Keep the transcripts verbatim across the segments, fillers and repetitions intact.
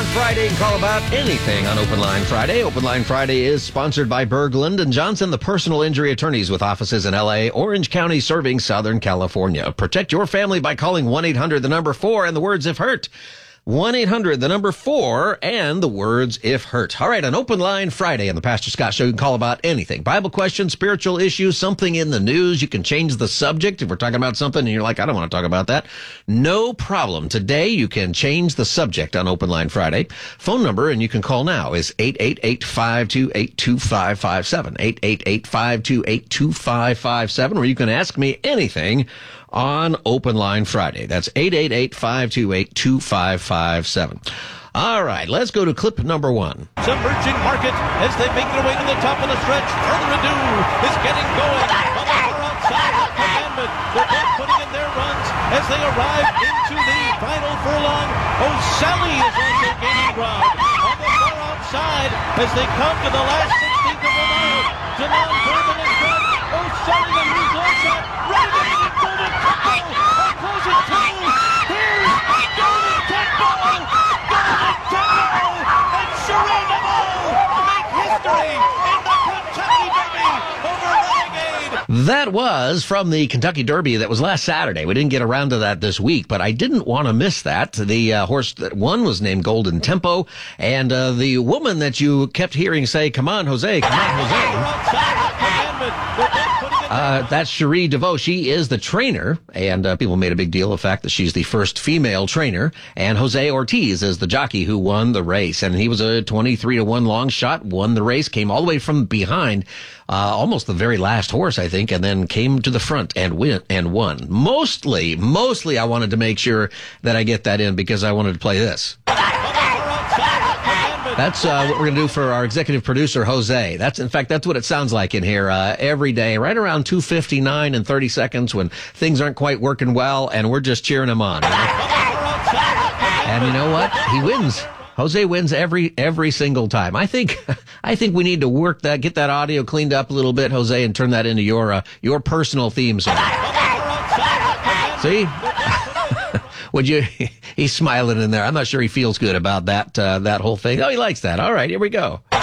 Friday and call about anything on Open Line Friday. Open Line Friday is sponsored by Berglund and Johnson, the personal injury attorneys with offices in L A, Orange County, serving Southern California. Protect your family by calling one eight hundred the number four and the words if hurt. one eight hundred the number four and the words if hurt. All right, on Open Line Friday on the Pastor Scott Show, you can call about anything. Bible questions, spiritual issues, something in the news. You can change the subject. If we're talking about something and you're like, I don't want to talk about that, no problem. Today, you can change the subject on Open Line Friday. Phone number, and you can call now, is eight eight eight, five two eight, two five five seven. eight eight eight, five two eight, two five five seven, or you can ask me anything on Open Line Friday. That's eight eight eight, five two eight, two five five seven. All right, let's go to clip number one. Submerging market as they make their way to the top of the stretch. Further ado is getting going. On the far outside of Commandment, they're both putting in their runs as they arrive into the final furlong. Oh, Sally is also gaining ground. On the far outside as they come to the last sixteenth of a mile. Jamal Bourbon in front. Oh, Sally and his long shot. Right in the Golden Tempo. A closing two. Here's Golden Tempo. Golden Tempo and Cherie DeVaux make history in the Kentucky Derby over Renegade. That was from the Kentucky Derby that was last Saturday. We didn't get around to that this week, but I didn't want to miss that. The uh, horse that won was named Golden Tempo, and uh, the woman that you kept hearing say, come on, Jose, come on, Jose. Uh, that's Cherie DeVaux. She is the trainer, and uh, people made a big deal of the fact that she's the first female trainer, and Jose Ortiz is the jockey who won the race, and he was a twenty-three to one long shot, won the race, came all the way from behind, uh, almost the very last horse, I think, and then came to the front and win and won. Mostly, mostly I wanted to make sure that I get that in because I wanted to play this. That's uh, what we're going to do for our executive producer, Jose. That's, in fact, that's what it sounds like in here uh, every day, right around two fifty-nine and thirty seconds when things aren't quite working well, and we're just cheering him on. You know? And you know what? He wins. Jose wins every every single time. I think I think we need to work that, get that audio cleaned up a little bit, Jose, and turn that into your uh, your personal theme song. See? Would you? He's smiling in there. I'm not sure he feels good about that uh, that whole thing. Oh, he likes that. All right, here we go. All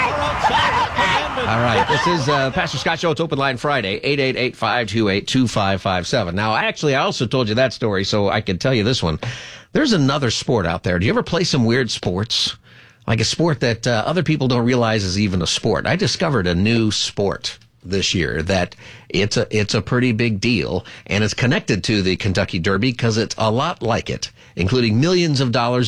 right, this is uh, Pastor Scott Show. It's Open Line Friday, eight eight eight, five two eight, two five five seven. Now, actually, I also told you that story, so I can tell you this one. There's another sport out there. Do you ever play some weird sports? Like a sport that uh, other people don't realize is even a sport. I discovered a new sport this year that it's a it's a pretty big deal, and it's connected to the Kentucky Derby because it's a lot like it, including millions of dollars